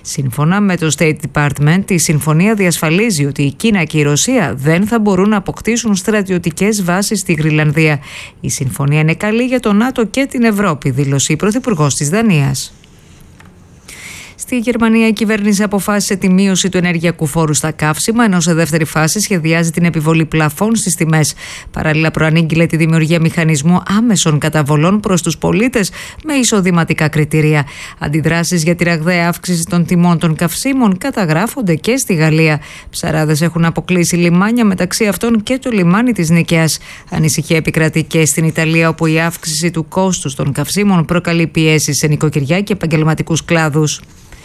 Σύμφωνα με το State Department, η συμφωνία διασφαλίζει ότι η Κίνα και η Ρωσία δεν θα μπορούν να αποκτήσουν στρατιωτικές βάσεις στη Γροιλανδία. Η συμφωνία είναι καλή για το ΝΑΤΟ και την Ευρώπη, δήλωσε η Πρωθυπουργός της Δανίας. Στη Γερμανία, η κυβέρνηση αποφάσισε τη μείωση του ενεργειακού φόρου στα καύσιμα, ενώ σε δεύτερη φάση σχεδιάζει την επιβολή πλαφών στις τιμές. Παράλληλα, προανήγγειλε τη δημιουργία μηχανισμού άμεσων καταβολών προς τους πολίτες με εισοδηματικά κριτήρια. Αντιδράσεις για τη ραγδαία αύξηση των τιμών των καυσίμων καταγράφονται και στη Γαλλία. Ψαράδες έχουν αποκλείσει λιμάνια, μεταξύ αυτών και το λιμάνι της Νικαίας. Ανησυχία επικρατεί και στην Ιταλία, όπου η αύξηση του κόστους των καυσίμων προκαλεί πιέσεις σε νοικοκυριά και επαγγελματικούς κλάδους.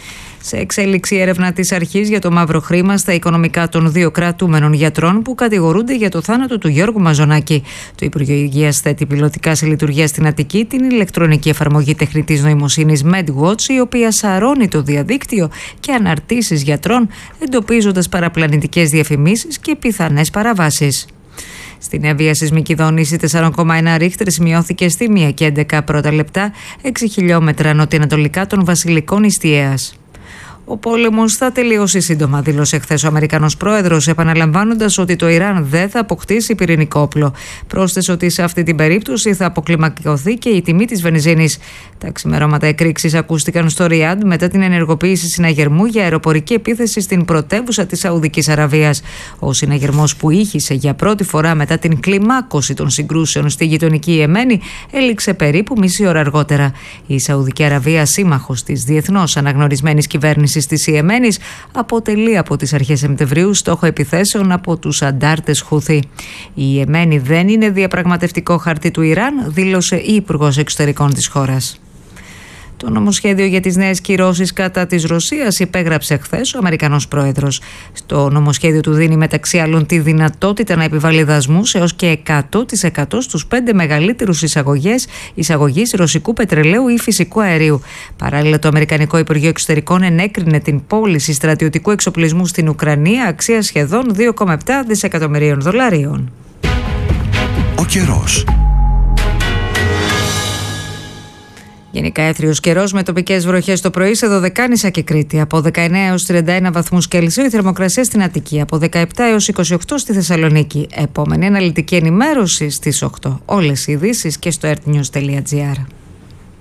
Σε εξέλιξη έρευνα της αρχής για το μαύρο χρήμα στα οικονομικά των 2 κρατούμενων γιατρών που κατηγορούνται για το θάνατο του Γιώργου Μαζονάκη. Το Υπουργείο Υγείας θέτει πιλωτικά σε λειτουργία στην Αττική την ηλεκτρονική εφαρμογή τεχνητής νοημοσύνης MedWatch, η οποία σαρώνει το διαδίκτυο και αναρτήσεις γιατρών, εντοπίζοντας παραπλανητικές διαφημίσεις και πιθανές παραβάσεις. Στη Εύβοια σεισμική δόνηση 4,1 ρίχτερ σημειώθηκε στη 1 και 11 πρώτα λεπτά, 6 χιλιόμετρα νοτιοανατολικά των Βασιλικών Ιστιαίας. Ο πόλεμος θα τελειώσει σύντομα, δήλωσε χθες ο Αμερικανός πρόεδρος, επαναλαμβάνοντας ότι το Ιράν δεν θα αποκτήσει πυρηνικό όπλο. Πρόσθεσε ότι σε αυτή την περίπτωση θα αποκλιμακωθεί και η τιμή της βενζίνης. Τα ξημερώματα εκρήξεις ακούστηκαν στο Ριάντ μετά την ενεργοποίηση συναγερμού για αεροπορική επίθεση στην πρωτεύουσα της Σαουδικής Αραβίας. Ο συναγερμός, που ήχησε για πρώτη φορά μετά την κλιμάκωση των συγκρούσεων στη γειτονική Ιεμένη, έληξε περίπου μισή ώρα αργότερα. Η Σαουδική Αραβία, σύμμαχος της διεθνώς αναγνωρισμένης κυβέρνησης της Ιεμένης, αποτελεί από τις αρχές Σεπτεμβρίου στόχο επιθέσεων από τους αντάρτες Χουθί. Η Ιεμένη δεν είναι διαπραγματευτικό χαρτί του Ιράν, δήλωσε η Υπουργός Εξωτερικών της χώρας. Το νομοσχέδιο για τις νέες κυρώσεις κατά της Ρωσίας υπέγραψε χθες ο Αμερικανός πρόεδρος. Το νομοσχέδιο του δίνει μεταξύ άλλων τη δυνατότητα να επιβάλλει δασμούς έως και 100% στους 5 μεγαλύτερους εισαγωγής ρωσικού πετρελαίου ή φυσικού αερίου. Παράλληλα, το Αμερικανικό Υπουργείο Εξωτερικών ενέκρινε την πώληση στρατιωτικού εξοπλισμού στην Ουκρανία αξίας σχεδόν $2,7 δισεκατομμυρίων. Ο καιρός. Γενικά έθριος καιρός με τοπικές βροχές το πρωί σε Δωδεκάνησα και Κρήτη. Από 19 έως 31 βαθμούς Κελσίου η θερμοκρασία στην Αττική. Από 17 έως 28 στη Θεσσαλονίκη. Επόμενη αναλυτική ενημέρωση στις 8. Όλες οι ειδήσεις και στο earthnews.gr.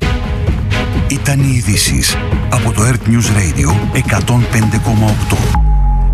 Ήταν οι ειδήσεις από το Earth News Radio 105,8.